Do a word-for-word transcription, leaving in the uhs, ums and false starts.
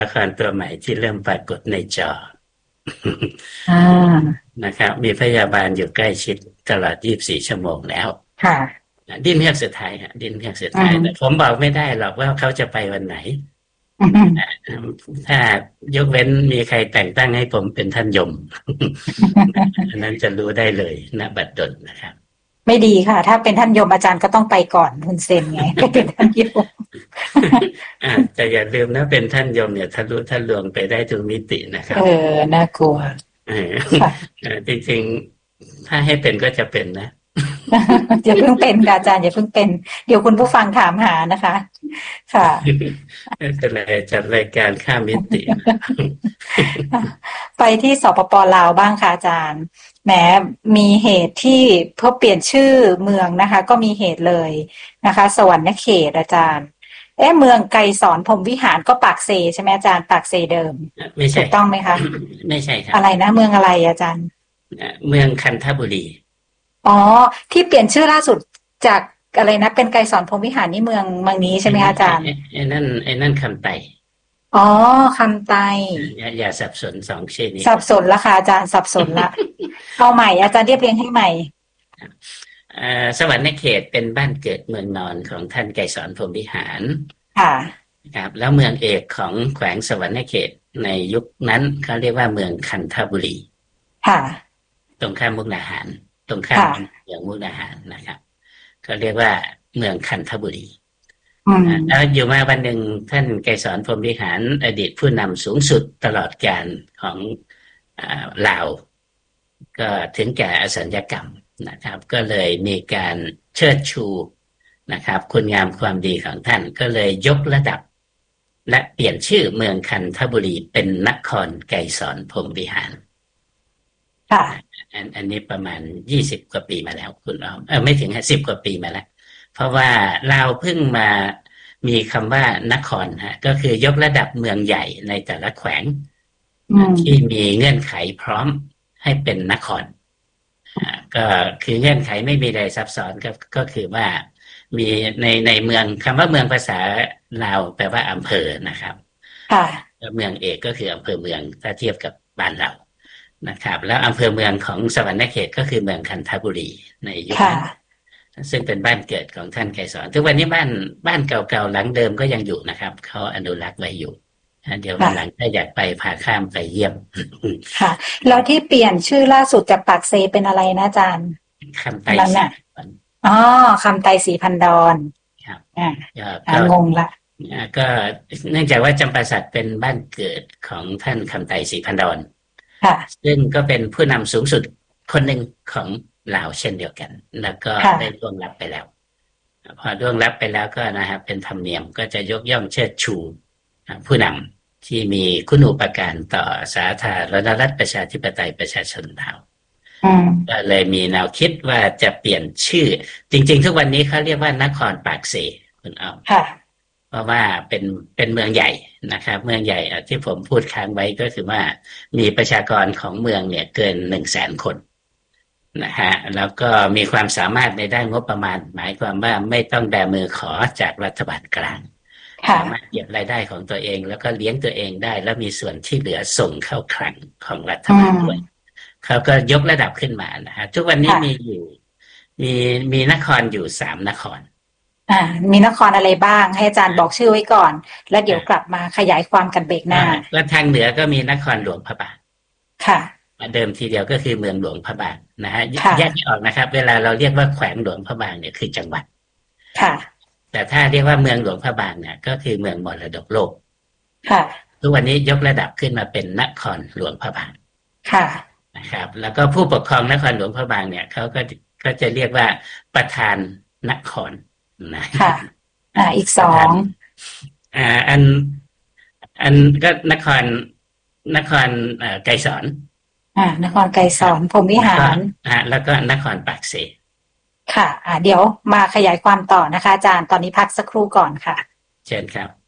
ละครตัวใหม่ที่เริ่มปรากฏในจออ่านะครับมีพยาบาลอยู่ใกล้ชิดตลอดยี่สิบสี่ชั่วโมงแล้วค่ะดิ้นเฮือกสุดท้ายฮะดิ้นเฮือกสุดท้ายอืมแต่ผมบอกไม่ได้หรอกว่าเขาจะไปวันไหนอืมถ้ายกเว้นมีใครแต่งตั้งให้ผมเป็นท่านยม อันนั้นจะรู้ได้เลยณบัดดลนะครับไม่ดีค่ะถ้าเป็นท่านยมอาจารย์ก็ต้องไปก่อนคุณเซนไงเป็นท่านยมอ่าแต่อย่าลืมนะเป็นท่านยมเนี่ยทะลุทะลวงไปได้ทุกมิตินะครัเอบอน่ากลัวเออค่ะจริงๆถ้าให้เป็นก็จะเป็นนะอย่าเพิ่งเป็นค่ะอาจารย์อย่าเพิ่งเป็นเดี๋ยวคุณผู้ฟังถามหานะคะค่ะไม่เป็นไรจัดรายการข้ามมิติไปที่สปป.ลาวบ้างค่ะอาจารย์แหมมีเหตุที่เพื่อเปลี่ยนชื่อเมืองนะคะก็มีเหตุเลยนะคะสวรรณเขตอาจารย์เอ๊ะเมืองไกรสอนพรหมวิหารก็ปากเซใช่ไหมอาจารย์ปากเซเดิมไม่ใช่ถูกต้องไหมคะไม่ใช่ครับอะไรนะเมืองอะไรอาจารย์เมืองคันธบุรีอ๋อที่เปลี่ยนชื่อล่าสุดจากอะไรนะเป็นไกรสอนพรหมวิหารนี่เมืองเมืองนี้ใช่ไหมคะอาจารย์ไอ้นั่นไอ้นั่นคำไต่อ๋อคำไตอย่าอย่าสับสนสองชื่อนี้สับสนละค่ะอาจารย์สับสนละเอาใหม่อาจารย์เรียบเรียงให้ใหม่สวรรณเขตเป็นบ้านเกิดเมืองนอนของท่านไกรสอนพรหมวิหารค่ะครับแล้วเมืองเอกของแขวงสวรรณเขตในยุคนั้นเขาเรียกว่าเมืองคันธบุรีค่ะตรงข้ามมุกดาหารตรงข้ามเมืองมุกดาหารนะครับเขาเรียกว่าเมืองคันธบุรีแล้วอยู่มาวันหนึ่งท่านไกรสอนพรหมวิหารอดีตผู้นำสูงสุดตลอดกาลของลาวก็ถึงแก่อสัญญกรรมนะครับก็เลยมีการเชิดชูนะครับคุณงามความดีของท่านก็เลยยกระดับและเปลี่ยนชื่อเมืองคันธบุรีเป็นนครไกรสอนพรหมวิหารค่ะอันอันนี้ประมาณยี่สิบกว่าปีมาแล้วคุณอ้อมเออไม่ถึงสิบกว่าปีมาแล้วเพราะว่าเราเพิ่งมามีคำว่านครฮะก็คือยกระดับเมืองใหญ่ในแต่ละแขวงที่มีเงื่อนไขพร้อมให้เป็นนครก็คือเงื่อนไขไม่มีใดซับซ้อนก็ก็คือว่ามีในในเมืองคำว่าเมืองภาษาลาวแปลว่าอำเภอนะครับค่ะเมืองเอกก็คืออำเภอเมืองถ้าเทียบกับบ้านเรานะครับแล้วอำเภอเมืองของสวรรณเขตก็คือเมืองคันธบุรีในยุคนั้นซึ่งเป็นบ้านเกิดของท่านไกรสอนทุกวันนี้บ้านบ้านเก่าๆหลังเดิมก็ยังอยู่นะครับเขาอนุรักษ์ไว้อยู่เดี๋ยววันหลังถ้าอยากไปพาข้ามไปเยี่ยมค่ะแล้วที่เปลี่ยนชื่อล่าสุดจากปากเซเป็นอะไรนะอาจารย์คำไต่สีพันอ๋อคำไตสีพันดอนครับอ่างงละก็เนื่องจากว่าจำปาสักเป็นบ้านเกิดของท่านคำไตสีพันดอนซึ่งก็เป็นผู้นำสูงสุดคนหนึ่งของลาวเช่นเดียวกันแล้วก็ได้ล่วงลับไปแล้วพอล่วงลับไปแล้วก็นะครับเป็นธรรมเนียมก็จะยกย่องเชิดชูผู้นำที่มีคุณูปการต่อสาธารณรัฐประชาธิปไตยประชาชนลาวก็เลยมีแนวคิดว่าจะเปลี่ยนชื่อจริงๆทุกวันนี้เขาเรียกว่านครปากเซคุณอ้อมเพราะว่าเป็นเป็นเมืองใหญ่นะครับเมืองใหญ่ที่ผมพูดค้างไว้ก็คือว่ามีประชากรของเมืองเนี่ยเกินหนึ่งแสนคนนะฮะแล้วก็มีความสามารถในด้านงบประมาณหมายความว่าไม่ต้องแบมือขอจากรัฐบาลกลางสามารถเก็บรายได้ของตัวเองแล้วก็เลี้ยงตัวเองได้แล้วมีส่วนที่เหลือส่งเข้าคลังของรัฐบาลด้วยเขาก็ยกระดับขึ้นมานะฮะทุกวันนี้มีอยู่มีมีนครอยู่สามนครอ่ามีนครอะไรบ้างให้อาจารย์บอกชื่อไว้ก่อนแล้วเดี๋ยวกลับมาขยายความกันเบรกหน้าแล้วทางเหนือก็มีนครหลวงพระบางค่ะเดิมทีเดียวก็คือเมืองหลวงพระบางนะฮะแยกไม่ออกนะครับเวลาเราเรียกว่าแขวงหลวงพระบางเนี่ยคือจังหวัดค่ะแต่ถ้าเรียกว่าเมืองหลวงพระบางเนี่ยก็คือเมืองมรดกโลกค่ะทุกวันนี้ยกระดับขึ้นมาเป็นนครหลวงพระบางค่ะนะครับแล้วก็ผู้ปกครองนครหลวงพระบางเนี่ยเขาก็ก็จะเรียกว่าประธานนครนะค่ะอ่าอีกสองอ่าอันอันก็นครนครเอ่อไกรสอนอ่านครไกรสอนพรหมวิหารอ่าแล้วก็นครปากเซค่ะอ่าเดี๋ยวมาขยายความต่อนะคะอาจารย์ตอนนี้พักสักครู่ก่อนค่ะเชิญครับ